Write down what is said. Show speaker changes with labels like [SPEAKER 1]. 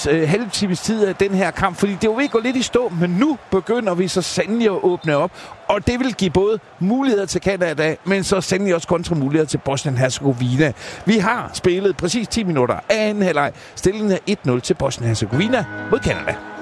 [SPEAKER 1] halve times tid af den her kamp, fordi det var ved at gå lidt i stå, men nu begynder vi så sandelig at åbne op, og det vil give både muligheder til Canada, men så sandelig også kontramuligheder til Bosnien-Herzegovina. Vi har spillet præcis 10 minutter af anden halvleg. Stillingen er 1-0 til Bosnien-Herzegovina mod Canada.